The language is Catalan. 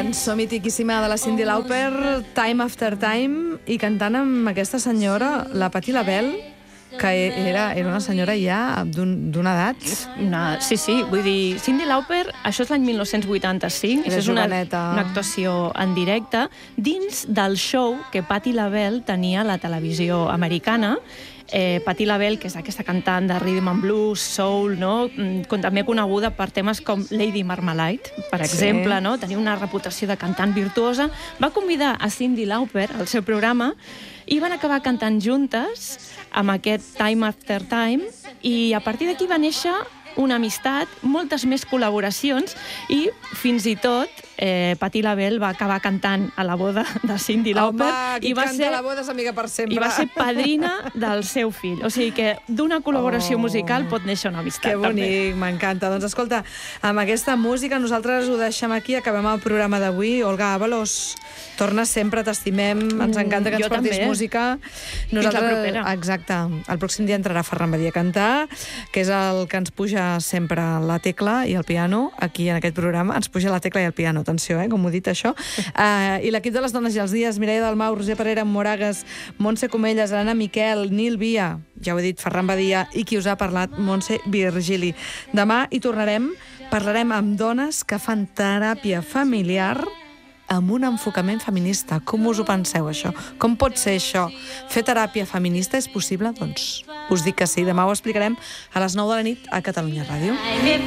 cançó mitiquíssima de la Cyndi Lauper, Time After Time, i cantant amb aquesta senyora, la Patti LaBelle, que era una senyora ja d'una edat. Sí, vull dir, Cyndi Lauper, això és l'any 1985, Era és una joveneta. actuació en directe dins del show que Patti LaBelle tenia a la televisió americana. Patti LaBelle, que és aquesta cantant de rhythm and blues, soul, no? També coneguda per temes com Lady Marmalade, per exemple, no? Tenia una reputació de cantant virtuosa. Va convidar a Cyndi Lauper al seu programa i van acabar cantant juntes amb aquest Time After Time, i a partir d'aquí va néixer una amistat, moltes més col·laboracions, i fins i tot Patti LaBelle va acabar cantant a la boda de Cyndi Lauper. Home, qui canta a la boda és amiga per sempre. I va ser padrina del seu fill. O sigui que d'una col·laboració musical pot néixer una amistat. Que bonic, m'encanta. Doncs escolta, amb aquesta música nosaltres ho deixem aquí, acabem el programa d'avui. Olga Ábalos, torna sempre, t'estimem, ens encanta que ens portis música. Fins la propera. Exacte. El pròxim dia entrarà Ferran Badia a cantar, que és el que ens puja sempre la tecla i el piano, aquí en aquest programa. Ens puja la tecla i el piano, atenció, com ho he dit això. I l'equip de les dones i els dies, Mireia Dalmau, Roser Parera, Moragues, Montse Comelles, Anna Miquel, Nil Via, ja ho he dit, Ferran Badia, i qui us ha parlat, Montse Virgili. Demà hi tornarem, parlarem amb dones que fan teràpia familiar amb un enfocament feminista. Com us ho penseu, això? Com pot ser això? Fer teràpia feminista és possible? Doncs us dic que sí. Demà ho explicarem a les 9 de la nit a Catalunya Ràdio.